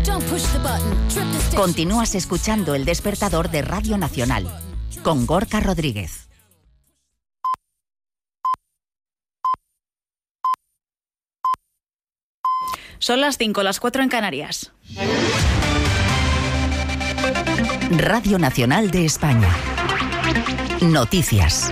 Continúas escuchando El Despertador de Radio Nacional, con Gorka Rodríguez. Son las 5, las 4 en Canarias. Radio Nacional de España. Noticias.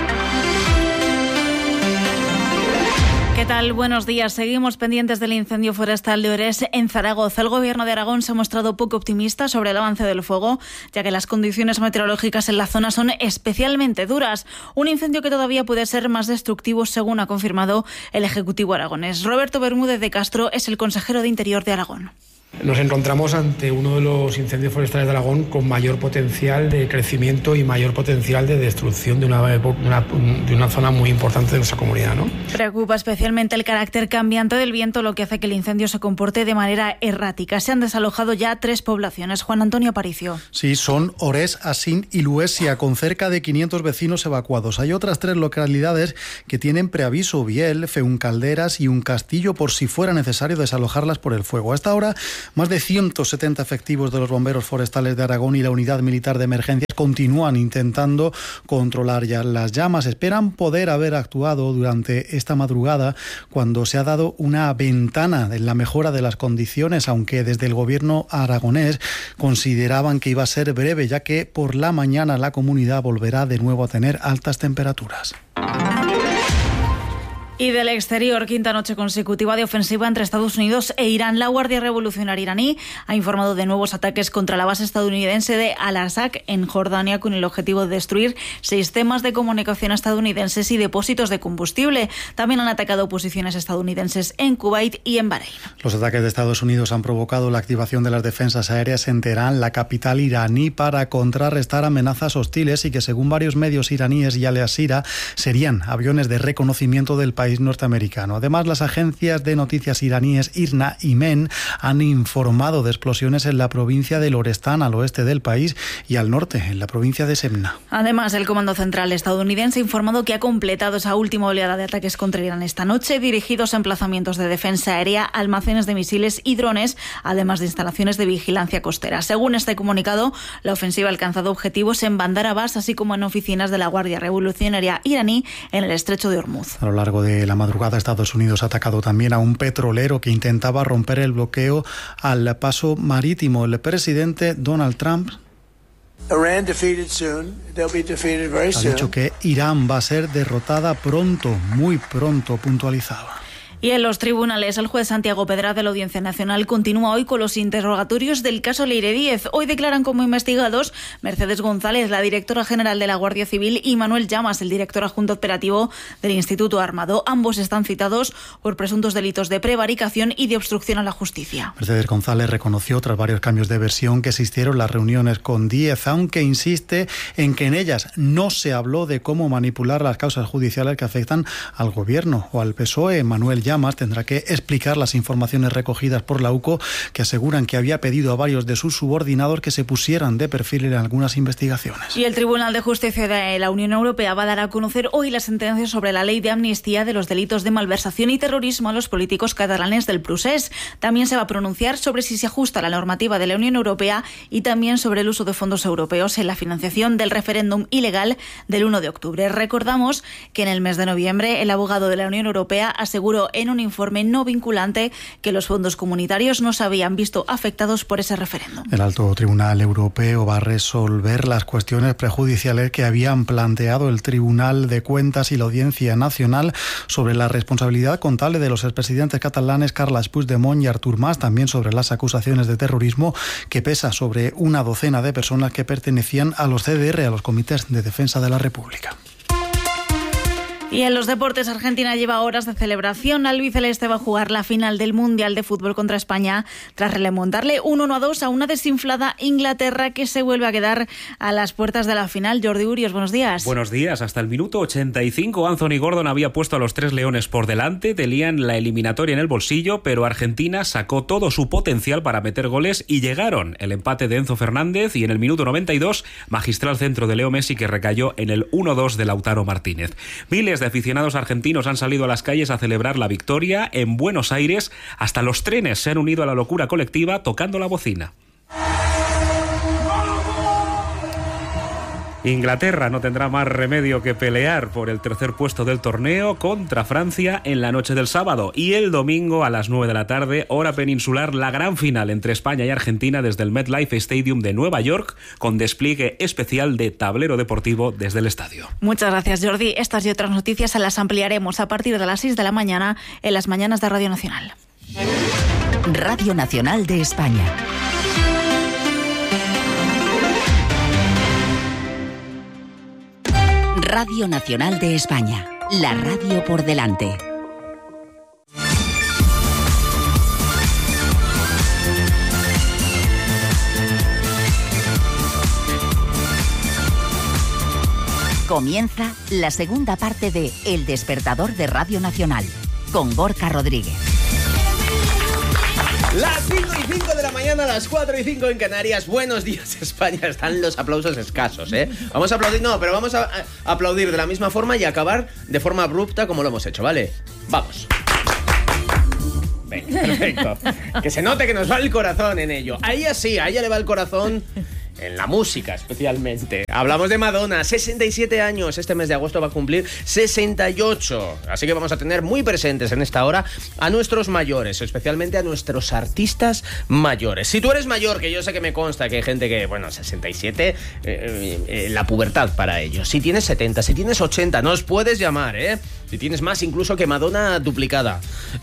¿Qué tal? Buenos días. Seguimos pendientes del incendio forestal de Orés en Zaragoza. El Gobierno de Aragón se ha mostrado poco optimista sobre el avance del fuego, ya que las condiciones meteorológicas en la zona son especialmente duras. Un incendio que todavía puede ser más destructivo, según ha confirmado el Ejecutivo aragonés. Roberto Bermúdez de Castro es el consejero de Interior de Aragón. Nos encontramos ante uno de los incendios forestales de Aragón con mayor potencial de crecimiento y mayor potencial de destrucción de una zona muy importante de nuestra comunidad, ¿no? Preocupa especialmente el carácter cambiante del viento, lo que hace que el incendio se comporte de manera errática. Se han desalojado ya 3 poblaciones. Juan Antonio Aparicio. Sí, son Orés, Asín y Luesia, con cerca de 500 vecinos evacuados. Hay otras 3 localidades que tienen preaviso: Biel, Feuncalderas y Un Castillo, por si fuera necesario desalojarlas por el fuego. Hasta ahora, más de 170 efectivos de los bomberos forestales de Aragón y la Unidad Militar de Emergencias continúan intentando controlar ya las llamas. Esperan poder haber actuado durante esta madrugada, cuando se ha dado una ventana en la mejora de las condiciones, aunque desde el Gobierno aragonés consideraban que iba a ser breve, ya que por la mañana la comunidad volverá de nuevo a tener altas temperaturas. Y del exterior, quinta noche consecutiva de ofensiva entre Estados Unidos e Irán. La Guardia Revolucionaria iraní ha informado de nuevos ataques contra la base estadounidense de Al-Asad en Jordania, con el objetivo de destruir sistemas de comunicación estadounidenses y depósitos de combustible. También han atacado posiciones estadounidenses en Kuwait y en Bahrein. Los ataques de Estados Unidos han provocado la activación de las defensas aéreas en Teherán, la capital iraní, para contrarrestar amenazas hostiles, y que, según varios medios iraníes y Al Jazeera, serían aviones de reconocimiento del país norteamericano. Además, las agencias de noticias iraníes IRNA y MEN han informado de explosiones en la provincia de Lorestán, al oeste del país, y al norte, en la provincia de Semna. Además, el Comando Central estadounidense ha informado que ha completado esa última oleada de ataques contra Irán esta noche, dirigidos a emplazamientos de defensa aérea, almacenes de misiles y drones, además de instalaciones de vigilancia costera. Según este comunicado, la ofensiva ha alcanzado objetivos en Bandar Abbas, así como en oficinas de la Guardia Revolucionaria iraní en el estrecho de Hormuz. A lo largo de la madrugada, Estados Unidos ha atacado también a un petrolero que intentaba romper el bloqueo al paso marítimo. El presidente Donald Trump ha dicho que Irán va a ser derrotada pronto, muy pronto, puntualizaba. Y en los tribunales, el juez Santiago Pedraz de la Audiencia Nacional continúa hoy con los interrogatorios del caso Leire Díez. Hoy declaran como investigados Mercedes González, la directora general de la Guardia Civil, y Manuel Llamas, el director adjunto operativo del Instituto Armado. Ambos están citados por presuntos delitos de prevaricación y de obstrucción a la justicia. Mercedes González reconoció, tras varios cambios de versión, que existieron las reuniones con Díez, aunque insiste en que en ellas no se habló de cómo manipular las causas judiciales que afectan al Gobierno o al PSOE. Manuel Llamas tendrá que explicar las informaciones recogidas por la UCO, que aseguran que había pedido a varios de sus subordinados que se pusieran de perfil en algunas investigaciones. Y el Tribunal de Justicia de la Unión Europea va a dar a conocer hoy la sentencia sobre la ley de amnistía de los delitos de malversación y terrorismo a los políticos catalanes del Procés. También se va a pronunciar sobre si se ajusta a la normativa de la Unión Europea y también sobre el uso de fondos europeos en la financiación del referéndum ilegal del 1 de octubre. Recordamos que en el mes de noviembre el abogado de la Unión Europea aseguró en un informe no vinculante que los fondos comunitarios no se habían visto afectados por ese referéndum. El Alto Tribunal Europeo va a resolver las cuestiones prejudiciales que habían planteado el Tribunal de Cuentas y la Audiencia Nacional sobre la responsabilidad contable de los expresidentes catalanes Carles Puigdemont y Artur Mas, también sobre las acusaciones de terrorismo que pesa sobre una docena de personas que pertenecían a los CDR, a los Comités de Defensa de la República. Y en los deportes, Argentina lleva horas de celebración. Albiceleste va a jugar la final del Mundial de Fútbol contra España tras remontarle 1-2 a una desinflada Inglaterra, que se vuelve a quedar a las puertas de la final. Jordi Urios, buenos días. Buenos días. Hasta el minuto 85 Anthony Gordon había puesto a los 3 leones por delante, tenían la eliminatoria en el bolsillo, pero Argentina sacó todo su potencial para meter goles y llegaron el empate de Enzo Fernández y en el minuto 92 magistral centro de Leo Messi, que recayó en el 1-2 de Lautaro Martínez. Miles de aficionados argentinos han salido a las calles a celebrar la victoria. En Buenos Aires, hasta los trenes se han unido a la locura colectiva tocando la bocina. Inglaterra no tendrá más remedio que pelear por el tercer puesto del torneo contra Francia en la noche del sábado, y el domingo a las 9 de la tarde, hora peninsular, la gran final entre España y Argentina desde el MetLife Stadium de Nueva York, con despliegue especial de tablero deportivo desde el estadio. Muchas gracias, Jordi. Estas y otras noticias las ampliaremos a partir de las 6 de la mañana en las mañanas de Radio Nacional. Radio Nacional de España. Radio Nacional de España, la radio por delante. Comienza la segunda parte de El Despertador de Radio Nacional, con Gorka Rodríguez. Las 5:05 de la mañana, las 4:05 en Canarias. Buenos días, España. Están los aplausos escasos, ¿eh? Vamos a aplaudir, no, pero vamos a aplaudir de la misma forma y acabar de forma abrupta como lo hemos hecho, ¿vale? Vamos. Venga, perfecto. Que se note que nos va el corazón en ello. A ella sí, a ella le va el corazón en la música especialmente. Hablamos de Madonna, 67 años. Este mes de agosto va a cumplir 68. Así que vamos a tener muy presentes en esta hora a nuestros mayores, especialmente a nuestros artistas mayores. Si tú eres mayor, que yo sé que me consta que hay gente que, bueno, 67, la pubertad para ellos. Si tienes 70, si tienes 80, nos puedes llamar, ¿eh? Si tienes más incluso que Madonna duplicada.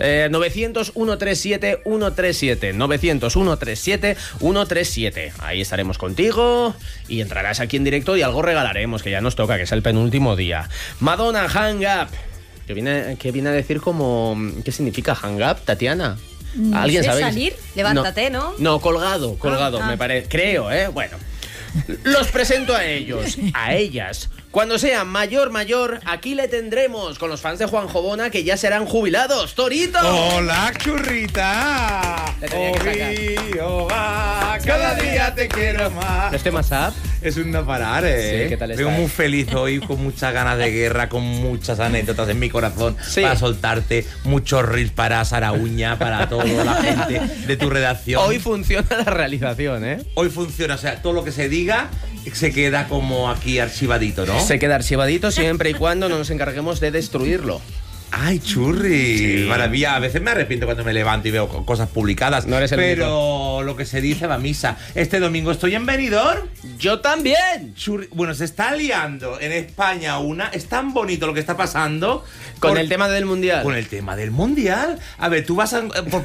900-137-137. 900-137-137. Ahí estaremos contigo y entrarás aquí en directo y algo regalaremos, que ya nos toca, que es el penúltimo día. Madonna, Hang Up. Que viene a decir como... ¿Qué significa Hang Up, Tatiana? ¿Alguien sabe? Salir, levántate, ¿no? No, colgado, me parece. Creo, ¿eh? Bueno. Los presento a ellos, a ellas. Cuando sea mayor, aquí le tendremos con los fans de Juanjo Bona, que ya serán jubilados. ¡Torito! ¡Hola, churrita! Cada día te quiero más. ¿Este más-up? Es un no parar, ¿eh? Sí, ¿qué tal está? Vengo muy feliz hoy, con muchas ganas de guerra, con muchas anécdotas en mi corazón, sí, para soltarte, muchos reels para Sara Uña, para toda la gente de tu redacción. Hoy funciona la realización, ¿eh? Hoy funciona, o sea, todo lo que se diga se queda como aquí archivadito, ¿no? Se queda archivadito siempre y cuando no nos encarguemos de destruirlo. ¡Ay, churri! Sí. Maravilla. A veces me arrepiento cuando me levanto y veo cosas publicadas. No eres el pero único. Lo que se dice va a misa. Este domingo estoy en Benidorm. ¡Yo también! Churri. Bueno, se está liando en España una... Es tan bonito lo que está pasando. Con el tema del Mundial. Con el tema del Mundial. A ver, tú vas a... ¿Tú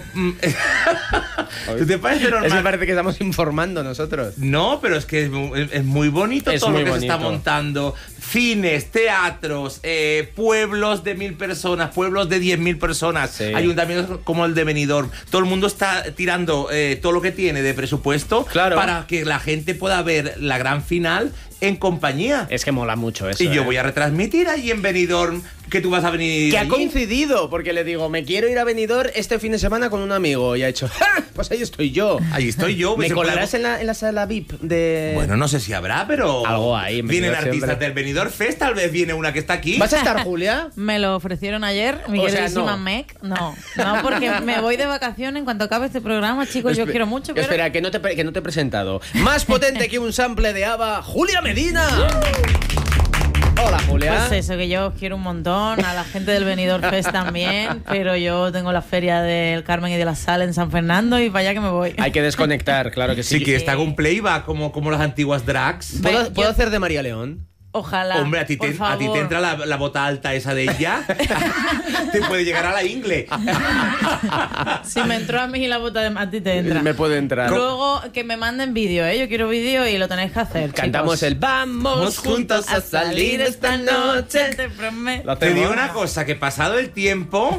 te parece normal? Eso me parece que estamos informando nosotros. No, pero es que es muy bonito es todo muy lo que bonito. se está montando. Cines, teatros, pueblos de 1.000 personas, pueblos de 10.000 personas, sí, ayuntamientos como el de Benidorm. Todo el mundo está tirando todo lo que tiene de presupuesto, claro, para que la gente pueda ver la gran final en compañía. Es que mola mucho eso. Y yo voy a retransmitir allí en Benidorm, que tú vas a venir. Que allí. ha coincidido, porque le digo, me quiero ir a Benidorm este fin de semana con un amigo. Y ha hecho, ¡ja! Pues ahí estoy yo. Ahí estoy yo. ¿Me colarás en la sala VIP de...? Bueno, no sé si habrá, pero... Algo ahí. Vienen artistas del Benidorm Fest, tal vez viene una que está aquí. ¿Vas a estar, Julia? Me lo ofrecieron ayer, mi queridísima Meg. No, porque me voy de vacaciones en cuanto acabe este programa, chicos. Yo quiero mucho, pero... Espera, que no te he presentado. Más potente que un sample de ABBA, Julia Medina. Hola, Julia. Pues eso, que yo os quiero un montón, a la gente del Benidorm Fest también, pero yo tengo la feria del Carmen y de la Sal en San Fernando y para allá que me voy. Hay que desconectar, claro que sí. Sí, que está con playback como las antiguas drags. ¿Puedo hacer de María León? Ojalá. Hombre, a ti te entra la bota alta esa de ella. Te puede llegar a la ingle. Si me entró a mí la bota de a ti te entra. Me puede entrar. Luego que me manden vídeo, ¿eh? Yo quiero vídeo y lo tenéis que hacer. Cantamos chicos. el Vamos juntos a salir esta noche. Te prometo. Te digo una cosa, que pasado el tiempo...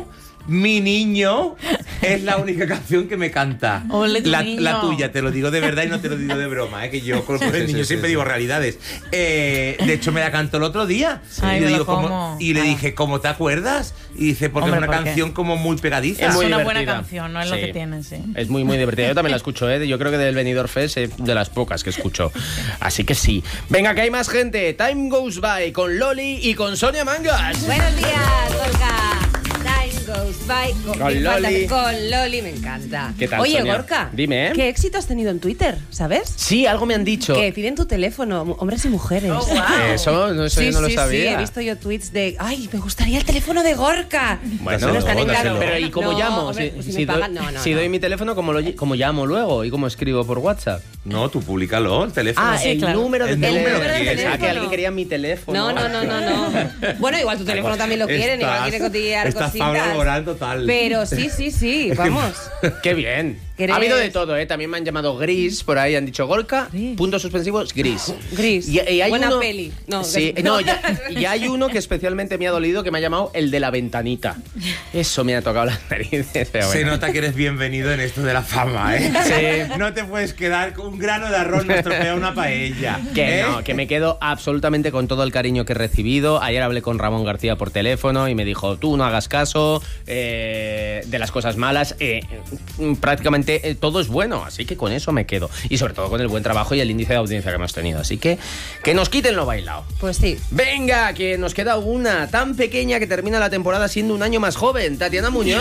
Mi niño es la única canción que me canta. Ole, tu niño. La tuya, te lo digo de verdad y no te lo digo de broma, que yo con el niño siempre digo realidades. De hecho, me la cantó el otro día. Ay, y le, me digo, lo como. y le dije, ¿cómo te acuerdas? Y dice, porque Hombre, es una ¿por qué? canción como muy pegadiza. Es muy una divertida. buena canción, no es lo Sí. que tiene, sí. Es muy, muy divertida. Yo también la escucho, ¿eh? Yo creo que del Benidorm Fest es de las pocas que escucho. Así que sí. Venga, que hay más gente. Time Goes By con Loli y con Sonia Mangas. Buenos días, Gorka. Time goes by Con Loli. Con Loli, me encanta. ¿Qué tal, Oye, Sonia? Gorka, Dime, ¿eh? ¿qué éxito has tenido en Twitter? ¿Sabes? Sí, algo me han dicho. Que piden tu teléfono, hombres y mujeres. Oh, wow. Eso Sí, yo no lo sí, sabía. sí, he visto yo tweets de ay, me gustaría el teléfono de Gorka. Bueno, no están en claro. pero ¿y cómo No, llamo? hombre, Si, pues si si me doy, pagan, no, si no. doy mi teléfono, ¿cómo llamo luego? ¿Y cómo escribo por WhatsApp? No, tú públicalo, el teléfono. Ah, Sí, el claro. número de El teléfono. número de Ah, que teléfono. alguien quería mi teléfono. No. Bueno, igual tu teléfono también lo quieren, igual quiere cotillear Estás cositas. Pablo Alborán total. Pero sí, vamos. Qué bien. ¿Querés? Ha habido de todo, ¿eh? También me han llamado Gris, por ahí han dicho Gorka, Gris. puntos suspensivos, Gris. Gris. Y hay Buena uno- peli. No, sí, Gris. no, y hay uno que especialmente me ha dolido, que me ha llamado el de la ventanita. Eso me ha tocado las narices. Pero Se bueno. nota que eres bienvenido en esto de la fama, ¿eh? Sí. No te puedes quedar con un grano de arroz, no estropea una paella. Que ¿eh? no, que me quedo absolutamente con todo el cariño que he recibido. Ayer hablé con Ramón García por teléfono y me dijo, tú no hagas caso de las cosas malas. Prácticamente todo es bueno, así que con eso me quedo. Y sobre todo con el buen trabajo y el índice de audiencia que hemos tenido. Así que nos quiten lo bailado. Pues sí. Venga, que nos queda una tan pequeña que termina la temporada siendo un año más joven. Tatiana Muñoz.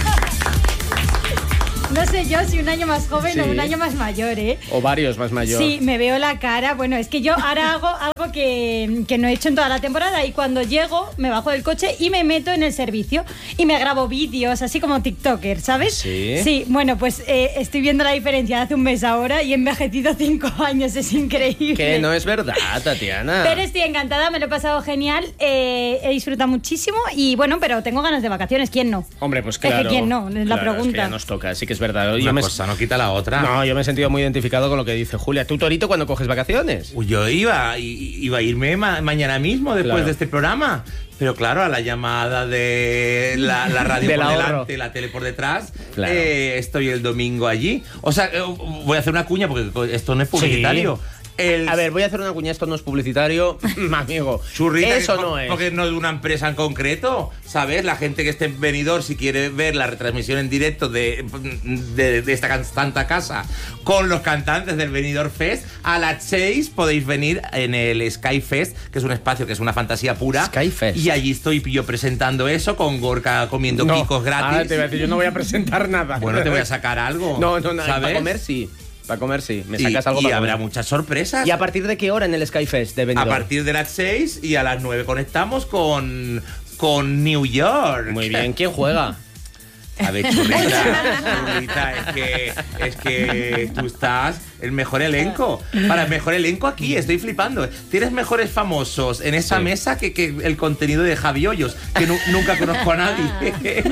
No sé yo si un año más joven Sí. o un año más mayor, ¿eh? O varios más mayores. Sí, me veo la cara. Bueno, es que yo ahora hago algo que no he hecho en toda la temporada y cuando llego me bajo del coche y me meto en el servicio y me grabo vídeos, así como TikToker, ¿sabes? Sí. Sí, bueno, pues estoy viendo la diferencia de hace un mes ahora y he envejecido 5 años, es increíble. Que no es verdad, Tatiana. Pero estoy encantada, me lo he pasado genial, he disfrutado muchísimo y bueno, pero tengo ganas de vacaciones, ¿quién no? Hombre, pues Es que claro. quién no, es la Claro, pregunta. Es que ya nos toca, sí que es verdad. Una cosa no quita la otra. No, yo me he sentido muy identificado con lo que dice Julia. ¿Tú, Torito, cuando coges vacaciones? Uy, yo iba a irme mañana mismo después Claro. de este programa. Pero claro, a la llamada de la radio Del por ahorro. delante, la tele por detrás, Claro. estoy el domingo allí. O sea, voy a hacer una cuña porque esto no es publicitario. A ver, voy a hacer una cuña, esto no es publicitario, amigo. Churrita, Eso que- no es. Porque no es de una empresa en concreto, ¿sabes? La gente que esté en Benidorm, si quiere ver la retransmisión en directo de esta santa casa con los cantantes del Benidorm Fest, a las 6 podéis venir en el Sky Fest, que es un espacio que es una fantasía pura. Sky Fest. Y allí estoy yo presentando eso, con Gorka comiendo kikos gratis. Te voy a decir, yo no voy a presentar nada. Bueno, te voy a sacar algo. No, ¿sabes? para comer sí. Para comer sí. Me Y, sacas algo y para habrá comer. muchas sorpresas. ¿Y a partir de qué hora en el Sky Fest de A Benidorm? partir de las 6 y a las 9 conectamos con New York. Muy bien, ¿quién juega? A ver, churrita, es que tú estás el mejor elenco. Para el mejor elenco aquí, estoy flipando. Tienes mejores famosos en esa mesa que el contenido de Javi Hoyos, que nunca conozco a nadie.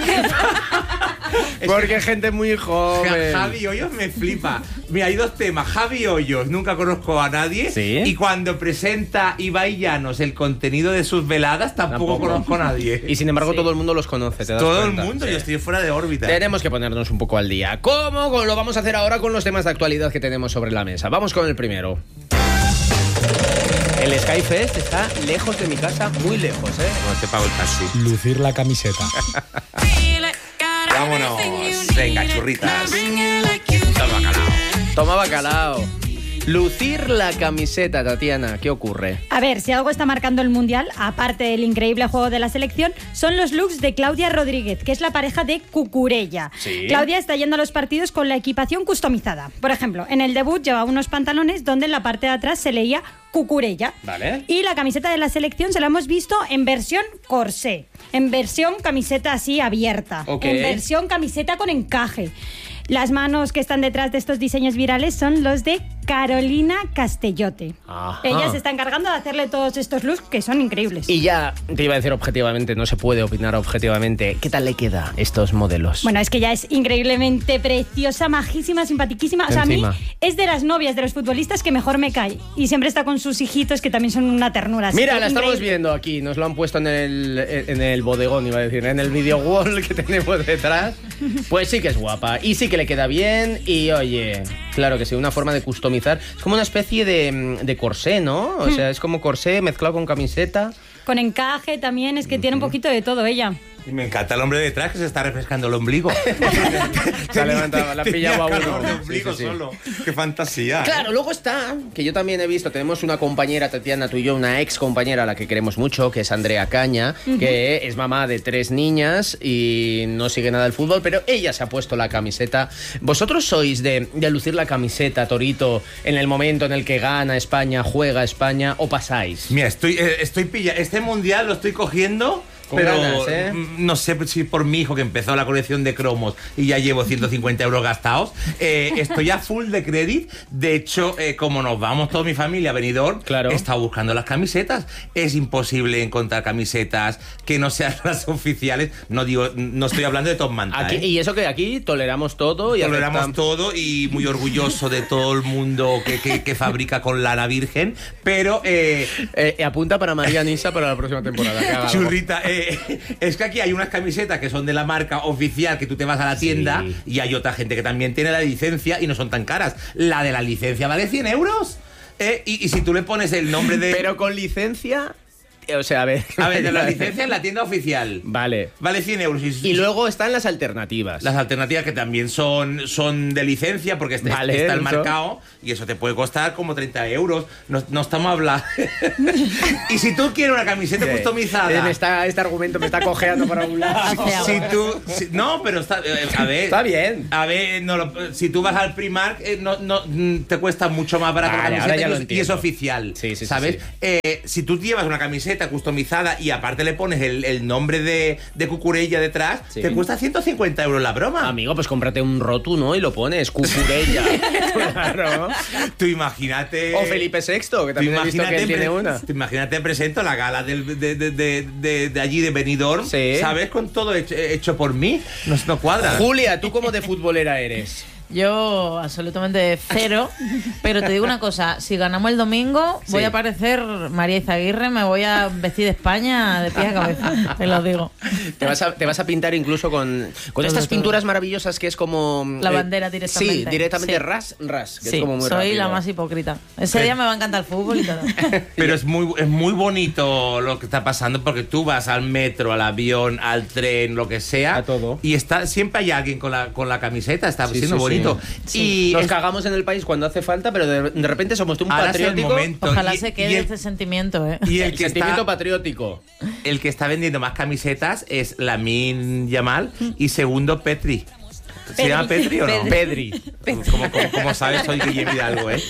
Porque gente muy joven. Javi Hoyos me flipa. Mira, hay dos temas. Javi Hoyos, nunca conozco a nadie. ¿Sí? Y cuando presenta Ibai Llanos el contenido de sus veladas, tampoco conozco a nadie. Y sin embargo todo el mundo los conoce, ¿te das Todo cuenta? el mundo, Sí. yo estoy fuera de órbita. Tenemos que ponernos un poco al día. ¿Cómo? Lo vamos a hacer ahora con los temas de actualidad que tenemos sobre la mesa. Vamos con el primero. El Sky Fest está lejos de mi casa, muy lejos, ¿eh? No te pago el taxi. Lucir la camiseta. Vámonos. Venga, churritas. Toma bacalao. Toma bacalao. Lucir la camiseta, Tatiana, ¿qué ocurre? A ver, si algo está marcando el Mundial, aparte del increíble juego de la selección, son los looks de Claudia Rodríguez, que es la pareja de Cucurella. Sí. Claudia está yendo a los partidos con la equipación customizada. Por ejemplo, en el debut llevaba unos pantalones donde en la parte de atrás se leía Cucurella. Vale. Y la camiseta de la selección se la hemos visto en versión corsé, en versión camiseta así abierta, Ok. en versión camiseta con encaje. Las manos que están detrás de estos diseños virales son los de Carolina Castellote. Ajá. Ella se está encargando de hacerle todos estos looks que son increíbles. Y ya te iba a decir objetivamente, no se puede opinar objetivamente, ¿qué tal le queda estos modelos? Bueno, es que ya es increíblemente preciosa, majísima, simpatiquísima. O sea, a mí es de las novias de los futbolistas que mejor me cae. Y siempre está con sus hijitos que también son una ternura. Mira, la estamos viendo aquí, nos lo han puesto en el bodegón, iba a decir, en el video wall que tenemos detrás. Pues sí que es guapa y sí que le queda bien y oye, claro que sí, una forma de customizar. Es como una especie de corsé, ¿no? O sea, es como corsé mezclado con camiseta. Con encaje también, es que tiene un poquito de todo ella. Y me encanta el hombre detrás que se está refrescando el ombligo. Se ha levantado, la ha pillado a uno. De ombligo solo. Qué fantasía. Claro, luego está, que yo también he visto, tenemos una compañera, Tatiana, tú y yo, una ex compañera a la que queremos mucho, que es Andrea Caña, que es mamá de 3 niñas y no sigue nada del fútbol, pero ella se ha puesto la camiseta. ¿Vosotros sois de lucir la camiseta, Torito, en el momento en el que gana España, juega España, o pasáis? Mira, estoy pillando. Este mundial lo estoy cogiendo. Con pero ganas, no sé si por mi hijo que empezó la colección de cromos y ya llevo 150 euros gastados, estoy a full de crédito. De hecho, como nos vamos toda mi familia a Benidorm, claro, he estado buscando las camisetas. Es imposible encontrar camisetas que no sean las oficiales. No estoy hablando de Top Manta. Y eso que aquí toleramos todo. Toleramos todo y muy orgulloso de todo el mundo que fabrica con lana virgen. Pero apunta para María Nisa para la próxima temporada. Churrita, es que aquí hay unas camisetas que son de la marca oficial, que tú te vas a la tienda, y hay otra gente que también tiene la licencia y no son tan caras. La de la licencia vale 100 euros. Y si tú le pones el nombre de... Pero con licencia... O sea, a ver, de la licencia en la tienda oficial. Vale. Vale 100 euros. Y luego están las alternativas. Las alternativas que también son de licencia, porque está el marcado, y eso te puede costar como 30 euros. No estamos hablando. Y si tú quieres una camiseta customizada... Este argumento me está cojeando para un lado. No, pero está... A ver... Está bien. A ver, si tú vas al Primark, te cuesta mucho más barato la camiseta y es oficial. ¿Sabes? Sí. Si tú llevas una camiseta customizada y aparte le pones el nombre de Cucurella detrás, te cuesta 150 euros la broma. Amigo, pues cómprate un rótulo y lo pones, Cucurella. Claro. Tú imagínate... O Felipe VI, que también he visto que él tiene una. Tú imagínate, presento la gala de allí de Benidorm, ¿sabes? Con todo hecho por mí. No cuadra. Julia, ¿tú cómo de futbolera eres? Yo absolutamente cero, pero te digo una cosa, si ganamos el domingo voy a parecer María Izaguirre, me voy a vestir de España de pie a cabeza, te lo digo. Te vas a pintar incluso con estas pinturas maravillosas que es como... La bandera directamente. Sí, directamente ras, que es como muy soy rápido. la más hipócrita. Ese día me va a encantar el fútbol y todo. Pero es muy bonito lo que está pasando, porque tú vas al metro, al avión, al tren, lo que sea, a todo, y siempre hay alguien con la camiseta, está siendo bonito. Sí. Y nos cagamos en el país cuando hace falta, pero de repente somos un patriótico. Ojalá se quede ese sentimiento, Y el sentimiento patriótico. El que está vendiendo más camisetas es Lamine Yamal y segundo Petri. ¿Se llama Petri o no? Pedri. Como sabes, soy Guillermo Hidalgo, ¿eh?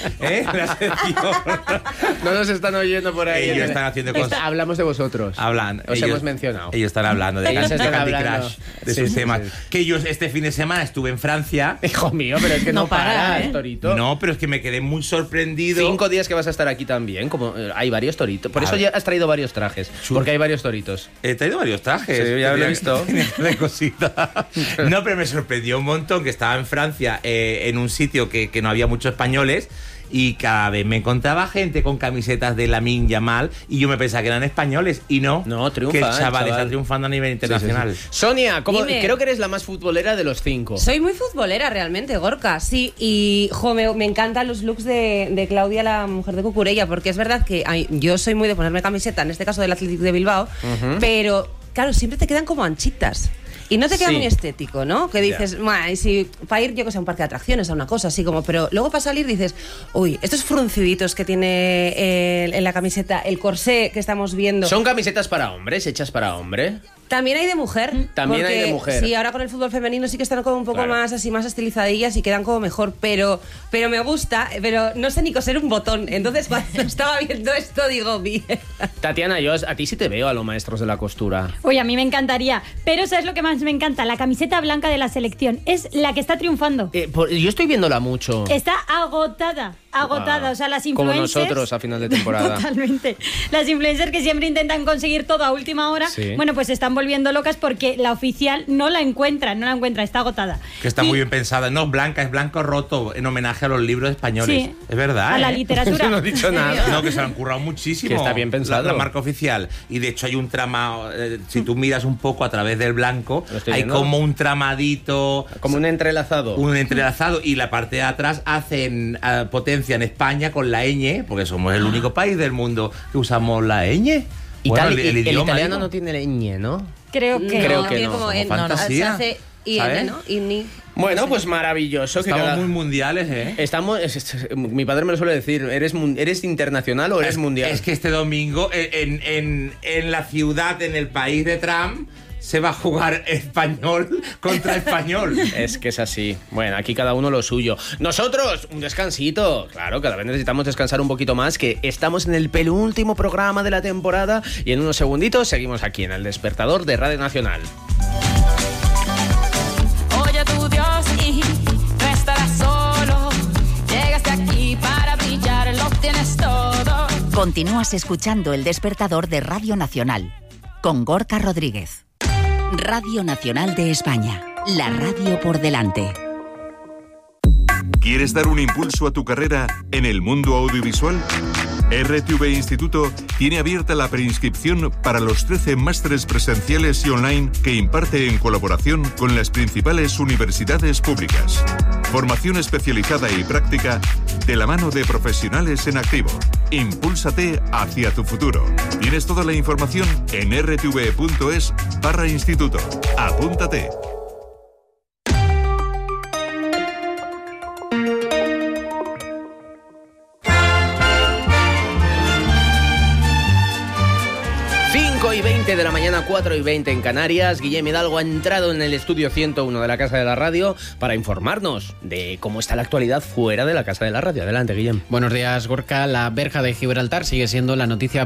No nos están oyendo por ahí. Ellos están haciendo cosas. Hablamos de vosotros. Os hemos mencionado. Ellos están hablando de Candy Crush, de sus temas. Sí. Que yo este fin de semana estuve en Francia. Hijo mío, pero es que no paras, Torito. No, pero es que me quedé muy sorprendido. 5 días que vas a estar aquí también, como hay varios toritos. Por eso ya has traído varios trajes, porque hay varios toritos. He traído varios trajes. Sí, ya lo he visto. De cosita. No, pero me sorprendió un montón que estaba en Francia, en un sitio que no había muchos españoles, y cada vez me encontraba gente con camisetas de Lamine Yamal y yo me pensaba que eran españoles y no triunfa, que el chaval está triunfando a nivel internacional. Sí. Sonia, creo que eres la más futbolera de los 5. Soy muy futbolera realmente, Gorka, sí, y me encantan los looks de Claudia, la mujer de Cucurella, porque es verdad que yo soy muy de ponerme camiseta, en este caso del Athletic de Bilbao, pero claro, siempre te quedan como anchitas. Y no te queda muy estético, ¿no? Que dices, y si para ir, yo que sé, a un parque de atracciones, a una cosa así como... Pero luego para salir dices, uy, estos frunciditos que tiene en la camiseta, el corsé que estamos viendo... ¿Son camisetas para hombres, hechas para hombre? También hay de mujer. También porque, hay de mujer. Sí, ahora con el fútbol femenino sí que están como un poco más así, más estilizadillas y quedan como mejor, pero me gusta, pero no sé ni coser un botón. Entonces cuando estaba viendo esto digo, bien. Tatiana, yo a ti sí te veo a los maestros de la costura. Uy, a mí me encantaría. Pero ¿sabes lo que más me encanta? La camiseta blanca de la selección. Es la que está triunfando. Yo estoy viéndola mucho. Está agotada. O sea, las influencers... Como nosotros a final de temporada. Totalmente. Las influencers que siempre intentan conseguir todo a última hora, bueno, pues se están volviendo locas porque la oficial no la encuentra, está agotada. Que está muy bien pensada. No es blanca, es blanco roto, en homenaje a los libros españoles. Sí. Es verdad. A la literatura. No he dicho nada. No, que se lo han currado muchísimo. Que está bien pensado. La marca oficial. Y de hecho hay un trama, si tú miras un poco a través del blanco, hay viendo como un tramadito. Como un entrelazado. Un entrelazado. Y la parte de atrás hacen potencia en España con la ñ, porque somos el único país del mundo que usamos la ñ. Bueno, el italiano no tiene la ñ, ¿no? Creo que no. Que no. Como fantasía, se hace IN, ¿no? INI. Bueno, pues maravilloso. Estamos muy mundiales, ¿eh? Mi padre me lo suele decir, ¿eres internacional o eres mundial? Es que este domingo en la ciudad, en el país de Trump, se va a jugar español contra español. Es que es así. Bueno, aquí cada uno lo suyo. Nosotros, un descansito. Claro, cada vez necesitamos descansar un poquito más, que estamos en el penúltimo programa de la temporada y en unos segunditos seguimos aquí en El Despertador de Radio Nacional. Oye tu Dios y no estarás solo. Llegaste aquí para brillar, lo tienes todo. Continúas escuchando El Despertador de Radio Nacional con Gorka Rodríguez. Radio Nacional de España, la radio por delante. ¿Quieres dar un impulso a tu carrera en el mundo audiovisual? RTV Instituto tiene abierta la preinscripción para los 13 másteres presenciales y online que imparte en colaboración con las principales universidades públicas. Formación especializada y práctica de la mano de profesionales en activo. Impúlsate hacia tu futuro. Tienes toda la información en rtv.es/instituto. Apúntate. Y 20 de la mañana, 4:20 en Canarias. Guillem Hidalgo ha entrado en el estudio 101 de la Casa de la Radio para informarnos de cómo está la actualidad fuera de la Casa de la Radio. Adelante, Guillem. Buenos días, Gorka. La verja de Gibraltar sigue siendo la noticia